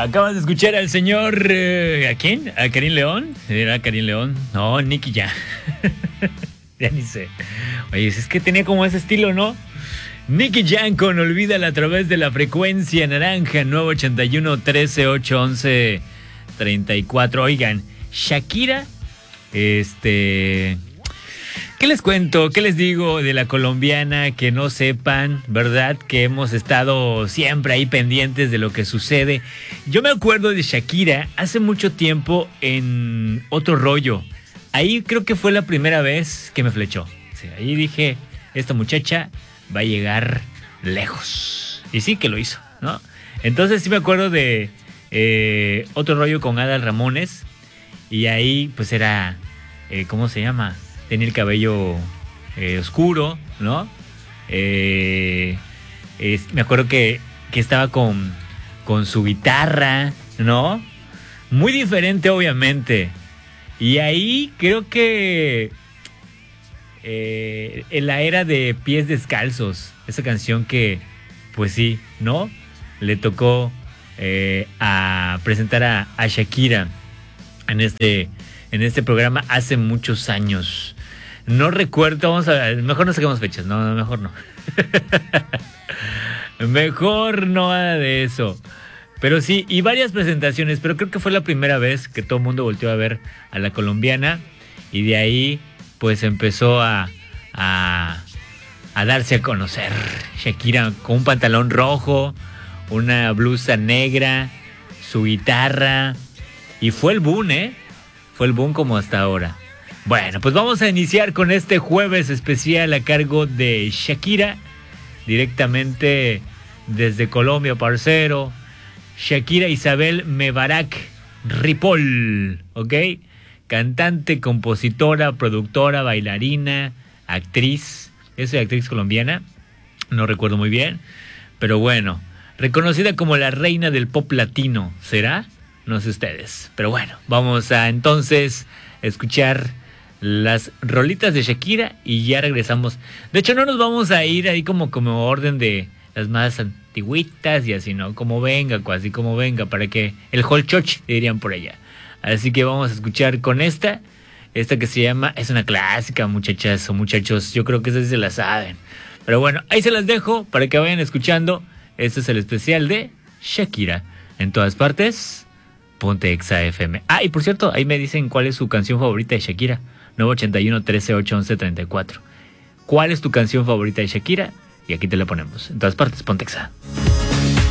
Acabas de escuchar al señor... ¿a quién? ¿A Karim León? ¿Era Karim León? No, Nicky Jam. Ya ni sé. Oye, es que tenía como ese estilo, ¿no? Nicky Jam con Olvídala a través de la frecuencia naranja 981 13 8 11 34. Oigan, Shakira, ¿qué les cuento? ¿Qué les digo de la colombiana que no sepan, verdad? Que hemos estado siempre ahí pendientes de lo que sucede. Yo me acuerdo de Shakira hace mucho tiempo en Otro Rollo. Ahí creo que fue la primera vez que me flechó. Sí, ahí dije, esta muchacha va a llegar lejos. Y sí que lo hizo, ¿no? Entonces sí me acuerdo de Otro Rollo con Adal Ramones. Y ahí pues era, ¿cómo se llama? Tenía el cabello oscuro, ¿no? Me acuerdo que estaba con su guitarra, ¿no? Muy diferente, obviamente. Y ahí creo que en la era de Pies Descalzos, esa canción que, pues sí, ¿no? Le tocó a presentar a Shakira en este programa hace muchos años. No recuerdo, vamos a ver, mejor no saquemos fechas, no, mejor no. Mejor no nada de eso. Pero sí, y varias presentaciones, pero creo que fue la primera vez que todo el mundo volteó a ver a la colombiana y de ahí pues empezó a darse a conocer. Shakira con un pantalón rojo, una blusa negra, su guitarra y fue el boom, Fue el boom como hasta ahora. Bueno, pues vamos a iniciar con este jueves especial a cargo de Shakira, directamente desde Colombia, parcero. Shakira Isabel Mebarak Ripoll, ¿ok? Cantante, compositora, productora, bailarina, actriz. Yo soy actriz colombiana, no recuerdo muy bien, pero bueno, reconocida como la reina del pop latino, ¿será? No sé ustedes, pero bueno, vamos a entonces escuchar las rolitas de Shakira y ya regresamos. De hecho, no nos vamos a ir ahí como orden de las más antigüitas y así, ¿no? Como venga, así como venga, para que el holchoch dirían por allá. Así que vamos a escuchar con esta que se llama, es una clásica, muchachas o muchachos, yo creo que esas se la saben. Pero bueno, ahí se las dejo para que vayan escuchando. Este es el especial de Shakira. En todas partes, ponte Exa FM. Ah, y por cierto, ahí me dicen cuál es su canción favorita de Shakira. 981 13 8 11 34. ¿Cuál es tu canción favorita de Shakira? Y aquí te la ponemos. En todas partes, ponte Exa.